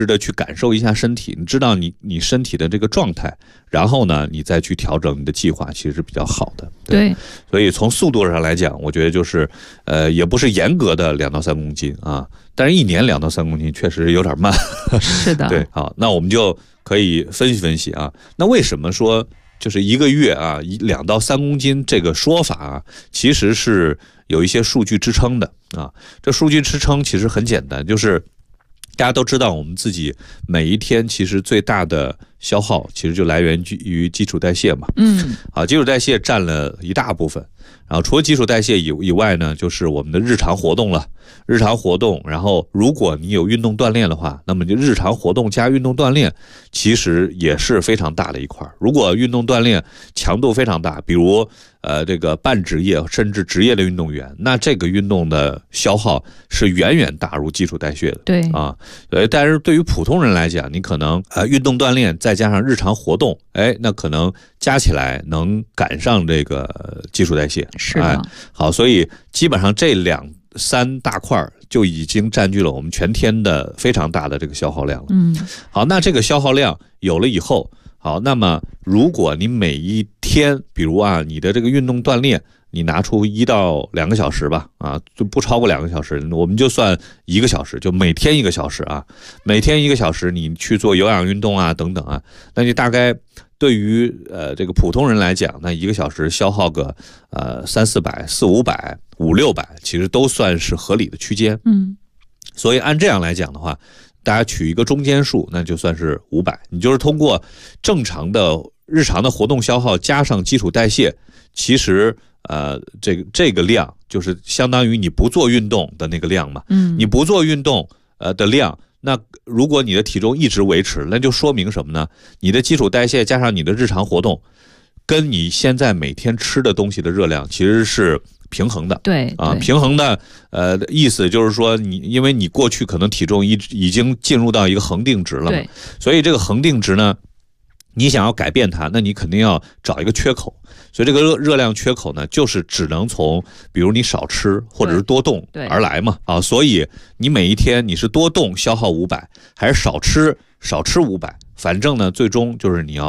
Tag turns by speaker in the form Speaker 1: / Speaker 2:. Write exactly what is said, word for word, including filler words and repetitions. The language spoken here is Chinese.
Speaker 1: 值得去感受一下身体，你知道你你身体的这个状态，然后呢，你再去调整你的计划，其实是比较好的。对，
Speaker 2: 对，
Speaker 1: 所以从速度上来讲，我觉得就是，呃，也不是严格的两到三公斤啊，但是一年两到三公斤确实有点慢。
Speaker 2: 是的，
Speaker 1: 对，好，那我们就可以分析分析啊，那为什么说就是一个月啊，一两到三公斤这个说法啊，其实是有一些数据支撑的啊。这数据支撑其实很简单，就是大家都知道，我们自己每一天其实最大的消耗其实就来源于基础代谢嘛。
Speaker 2: 嗯，
Speaker 1: 啊，基础代谢占了一大部分，然后除了基础代谢以以外呢，就是我们的日常活动了。日常活动，然后如果你有运动锻炼的话，那么就日常活动加运动锻炼，其实也是非常大的一块。如果运动锻炼强度非常大，比如呃这个半职业甚至职业的运动员，那这个运动的消耗是远远大于基础代谢的。
Speaker 2: 对
Speaker 1: 啊，呃，但是对于普通人来讲，你可能呃运动锻炼再加上日常活动，哎，那可能加起来能赶上这个基础代谢。
Speaker 2: 是的，
Speaker 1: 哎，好，所以基本上这两三大块就已经占据了我们全天的非常大的这个消耗量了。
Speaker 2: 嗯，
Speaker 1: 好，那这个消耗量有了以后，好，那么如果你每一天，比如啊，你的这个运动锻炼，你拿出一到两个小时吧，啊，就不超过两个小时，我们就算一个小时，就每天一个小时啊，每天一个小时你去做有氧运动啊，等等啊，那你大概对于呃这个普通人来讲，那一个小时消耗个呃三四百、四五百、五六百，其实都算是合理的区间。
Speaker 2: 嗯，
Speaker 1: 所以按这样来讲的话，大家取一个中间数，那就算是五百。你就是通过正常的日常的活动消耗加上基础代谢，其实呃这个这个量就是相当于你不做运动的那个量嘛。
Speaker 2: 嗯，
Speaker 1: 你不做运动呃的量。那如果你的体重一直维持，那就说明什么呢？你的基础代谢加上你的日常活动，跟你现在每天吃的东西的热量其实是平衡的。
Speaker 2: 对
Speaker 1: 啊，平衡的呃意思就是说你，因为你过去可能体重已已经进入到一个恒定值了嘛，所以这个恒定值呢，你想要改变它，那你肯定要找一个缺口。所以这个热热量缺口呢，就是只能从比如你少吃或者是多动而来嘛。啊，所以你每一天你是多动消耗五百，还是少吃少吃五百，反正呢，最终就是你要